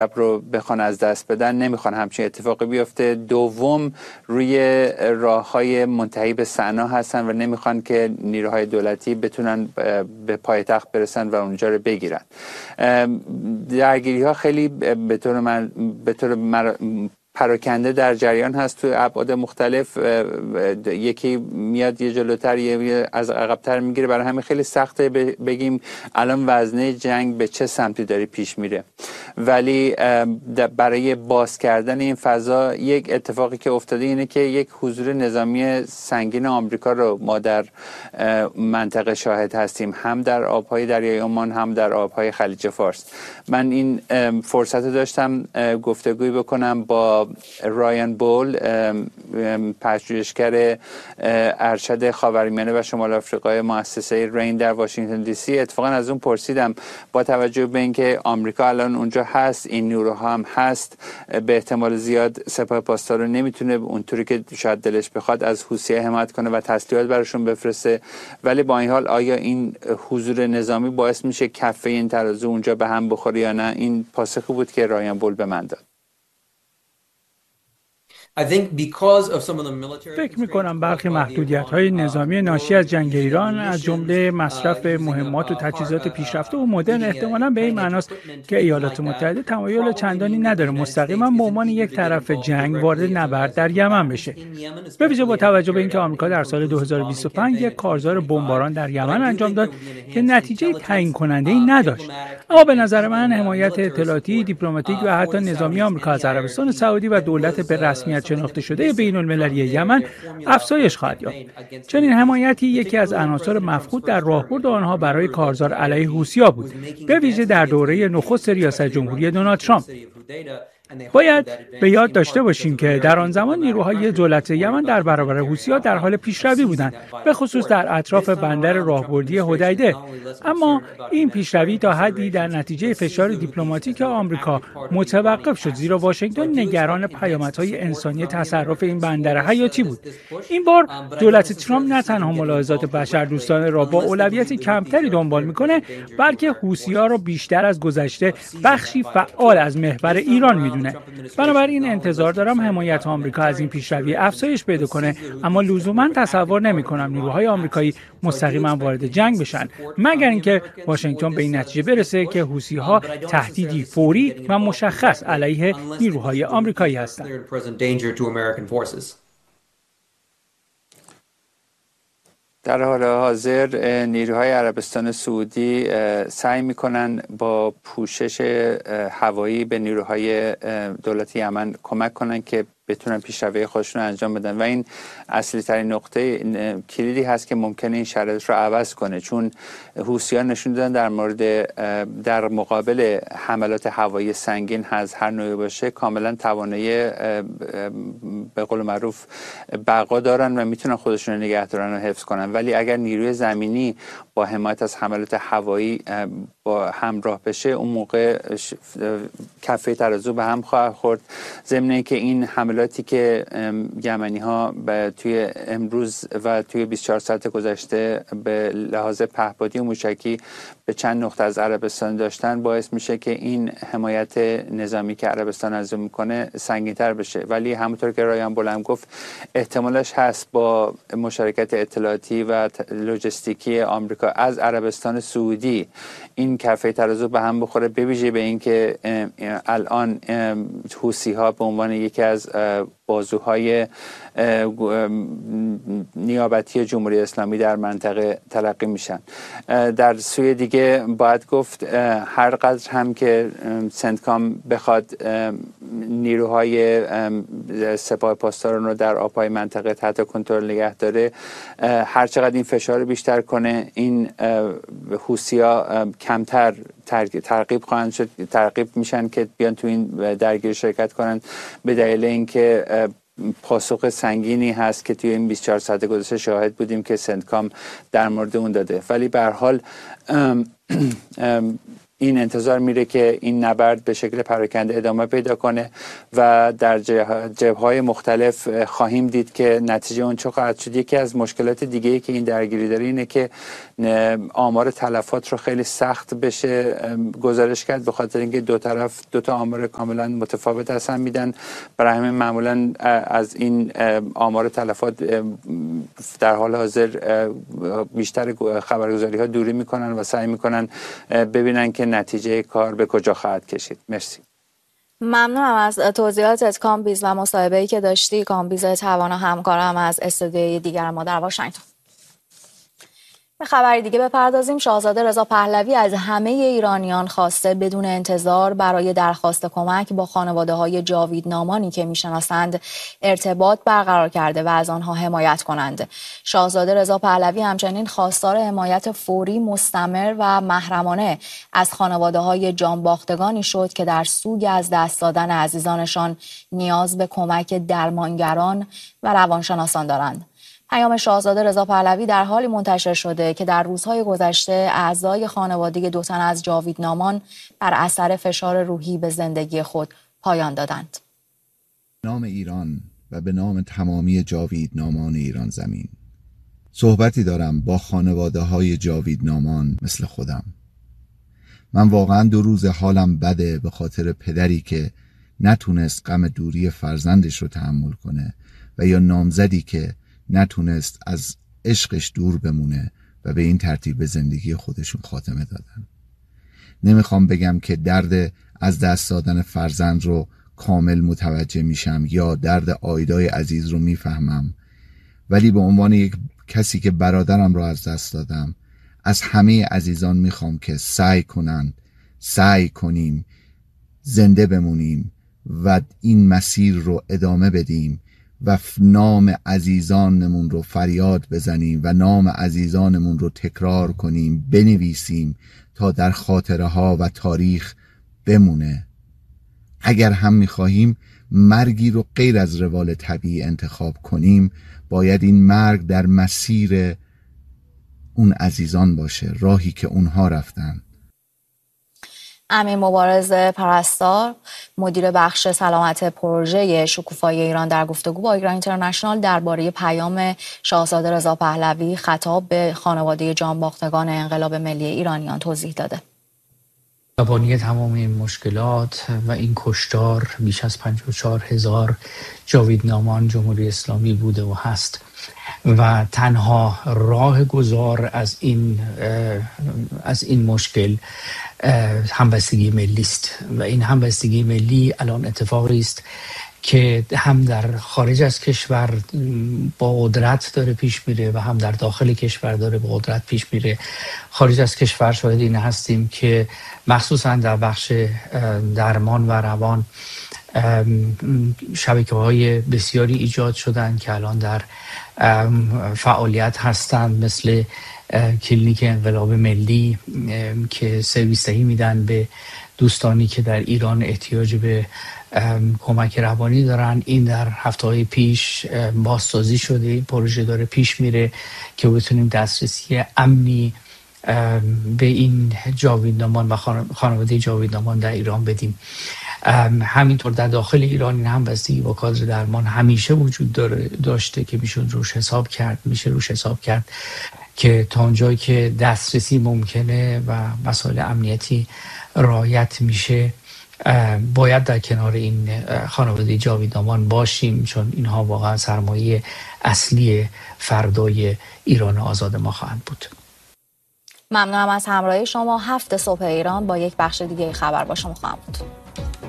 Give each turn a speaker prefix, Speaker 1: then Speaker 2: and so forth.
Speaker 1: رو بخوان از دست بدن، نمیخوان همچین اتفاقی بیفته. دوم، روی راههای منتهی به صنعا هستن و نمیخوان که نیروهای دولتی بتونن به پایتخت برسن و اونجا رو بگیرن. درگیری ها خیلی به طور پراکنده در جریان هست تو ابعاد مختلف. یکی میاد یه جلوتر، یه از عقب‌تر میگیره. برای همین خیلی سخته بگیم الان وزنه جنگ به چه سمتی داره پیش میره. ولی برای باز کردن این فضا یک اتفاقی که افتاده اینه که یک حضور نظامی سنگین آمریکا رو ما در منطقه شاهد هستیم، هم در آبهای دریای عمان هم در آبهای خلیج فارس. من این فرصت داشتم گفتگوی بکنم با رایان بول، پژوهشگر ارشد خاورمیانه و شمال آفریقای مؤسسه رین در واشنگتن دی سی. اتفاقا از اون پرسیدم با توجه به اینکه آمریکا الان اونجا هست، این نیروها هم هست، به احتمال زیاد سپاه پاسدار رو نمیتونه اونطوری که شاید دلش بخواد از حوثی‌ها حمایت کنه و تسلیحات براشون بفرسته، ولی با این حال آیا این حضور نظامی باعث میشه کفه این ترازو اونجا به هم بخوره یا نه؟ این پاسخی بود که رایان بول به من داد.
Speaker 2: فکر می‌کنم برخی محدودیت‌های نظامی ناشی از جنگ ایران، از جمله مصرف مهمات و تجهیزات پیشرفته و مدرن، احتمالاً به این معناست که ایالات متحده تمایل چندانی نداره مستقیما به عنوان یک طرف جنگ وارد نبرد در یمن بشه. به ویژه با توجه به اینکه آمریکا در سال 2025 یک کارزار بمباران در یمن انجام داد که نتیجه تعیین کننده‌ای نداشت. اما به نظر من حمایت اطلاعاتی، دیپلماتیک و حتی نظامی آمریکا از عربستان سعودی و دولت به رسمیت شناخته شده بین‌المللی یمن افزایش خواهد یافت. چنین حمایتی یکی از عناصر مفقود در راهبرد آنها برای کارزار علیه حوثی‌ها بود، به ویژه در دوره نخست ریاست جمهوری دونالد ترامپ. باید به یاد داشته باشیم که در آن زمان نیروهای دولت یمن در برابر حوثی‌ها در حال پیشروی بودند، به خصوص در اطراف بندر راهبردی حدیده. اما این پیشروی تا حدی در نتیجه فشار دیپلماتیک آمریکا متوقف شد، زیرا واشنگتن نگران پیامدهای انسانی تصرف این بندر حیاتی بود. این بار دولت ترامپ نه تنها ملاحظات بشردوستانه را با اولویت کمتری دنبال می‌کنه، بلکه حوثی‌ها را بیشتر از گذشته بخشی فعال از محور ایران می‌دونه. بنابراین انتظار دارم حمایت آمریکا از این پیشروی افزایش پیدا کنه، اما لزوما تصور نمی‌کنم نیروهای آمریکایی مستقیما وارد جنگ بشن، مگر اینکه واشنگتن به این نتیجه برسه که حوثی‌ها تهدیدی فوری و مشخص علیه نیروهای آمریکایی هستند.
Speaker 1: در حال حاضر نیروهای عربستان سعودی سعی میکنن با پوشش هوایی به نیروهای دولت یمن کمک کنن که بتونن پیشروی خودشون انجام بدن و این اصلی ترین نقطه کلیدی هست که ممکنه این شرایط رو عوض کنه، چون حوثی‌ها نشون دادن در مقابل حملات هوایی سنگین از هر نوعی باشه کاملا توانایی به قول معروف بقا دارن و میتونن خودشون رو نگه دارن و حفظ کنن. ولی اگر نیروی زمینی با حمایت از حملات هوایی با همراه بشه، اون موقع کفه ترازو به هم خواهد خورد. ضمن اینکه این حملاتی که یمنی ها توی امروز و توی 24 ساعت گذشته به لحاظ پهپادی و موشکی به چند نقطه از عربستان داشتن، باعث میشه که این حمایت نظامی که عربستان از اون میکنه سنگین‌تر بشه. ولی همونطور که رایان بول گفت، احتمالش هست با مشارکت اطلاعاتی و لوجستیکی آمریکا از عربستان سعودی این کفه ترازو به هم بخوره، به ویژه به اینکه الان حوثی‌ها به عنوان یکی از بازوهای نیابتی جمهوری اسلامی در منطقه تلقی میشن. در سوی دیگه باید گفت هر قدر هم که سنتکام بخواد نیروهای سپاه پاسداران رو در آبهای منطقه تحت کنترل نگه داره، هر چقدر این فشار بیشتر کنه، این حوثی‌ها کمتر ترغیب خواهند شد، ترغیب میشن که بیان تو این درگیری شرکت کنن، به دلیل اینکه پاسخ سنگینی هست که توی این 24 ساعت گذشته شاهد بودیم که سنتکام در مورد اون داده. ولی به هر حال این انتظار میره که این نبرد به شکل پراکنده ادامه پیدا کنه و در جبهه‌های مختلف خواهیم دید که نتیجه اون چه خواهد شد. یکی از مشکلات دیگه‌ای که این درگیری داره اینه که آمار تلفات رو خیلی سخت بشه گزارش کرد، به خاطر اینکه دو طرف دو تا آمار کاملا متفاوت هستن میدن. برای همین معمولا از این آمار تلفات در حال حاضر بیشتر خبرگزاری ها دوری میکنن و سعی میکنن ببینن که نتیجه کار به کجا خواهد کشید. مرسی.
Speaker 3: ممنونم از توضیحاتت کامبیز و مصاحبه‌ای که داشتی. کامبیز توانا همکارم از استودیوی دیگر ما در واشنگتن. به خبری دیگه بپردازیم. شاهزاده رضا پهلوی از همه ایرانیان خواسته بدون انتظار برای درخواست کمک با خانواده‌های جاویدنامانی که میشناسند ارتباط برقرار کرده و از آنها حمایت کنند. شاهزاده رضا پهلوی همچنین خواستار حمایت فوری، مستمر و محرمانه از خانواده‌های جانباختگانی شد که در سوگ از دست دادن عزیزانشان نیاز به کمک درمانگران و روانشناسان دارند. پیام شاهزاده رضا پهلوی در حالی منتشر شده که در روزهای گذشته اعضای خانواده دو تن از جاویدنامان بر اثر فشار روحی به زندگی خود پایان دادند.
Speaker 4: نام ایران و به نام تمامی جاویدنامان ایران زمین صحبتی دارم با خانواده‌های جاویدنامان مثل خودم. من واقعا 2 روز حالم بده به خاطر پدری که نتونست غم دوری فرزندش رو تحمل کنه و یا نامزدی که نتونست از عشقش دور بمونه و به این ترتیب به زندگی خودشون خاتمه دادن. نمیخوام بگم که درد از دست دادن فرزند رو کامل متوجه میشم یا درد آیدای عزیز رو میفهمم، ولی به عنوان یک کسی که برادرم رو از دست دادم از همه عزیزان میخوام که سعی کنیم زنده بمونیم و این مسیر رو ادامه بدیم و نام عزیزانمون رو فریاد بزنیم و نام عزیزانمون رو تکرار کنیم، بنویسیم تا در خاطره ها و تاریخ بمونه. اگر هم میخواهیم مرگی رو غیر از روال طبیعی انتخاب کنیم، باید این مرگ در مسیر اون عزیزان باشه، راهی که اونها رفتن.
Speaker 3: امین مبارز پرستار، مدیر بخش سلامت پروژه شکوفایی ایران، در گفتگو با ایران اینترنشنال درباره پیام شاهزاده رضا پهلوی خطاب به خانواده جانباختگان انقلاب ملی ایرانیان توضیح داده.
Speaker 5: زبانی تمام این مشکلات و این کشتار بیش از 54,000 جاویدنامان جمهوری اسلامی بوده و هست و تنها راه گذار از این مشکل همبستگی ملی است و این همبستگی ملی الان اتفاقی است که هم در خارج از کشور با قدرت داره پیش میره و هم در داخل کشور داره با قدرت پیش میره. خارج از کشور شاهد این هستیم که مخصوصا در بخش درمان و روان شبکه‌های بسیاری ایجاد شدن که الان در فعالیت هستند، مثل کلینیک انقلاب ملی که سرویس دهی میدن به دوستانی که در ایران احتیاج به کمک روانی دارن. این در هفته‌های پیش بازسازی شده، این پروژه داره پیش میره که بتونیم دسترسی امنی به این جاویدنامان و خانواده جاویدنامان در ایران بدیم. همینطور در داخل ایران این همبستگی با کادر درمان همیشه وجود داشته که میشه روش حساب کرد که تا اونجایی که دسترسی ممکنه و مسائل امنیتی رعایت میشه باید در کنار این خانواده جاویدنامان باشیم، چون اینها واقعا سرمایه اصلی فردای ایران آزاد ما خواهند بود.
Speaker 3: ممنونم از همراهی شما. 7 صبح ایران با یک بخش دیگه خبر با شما خواهم بود.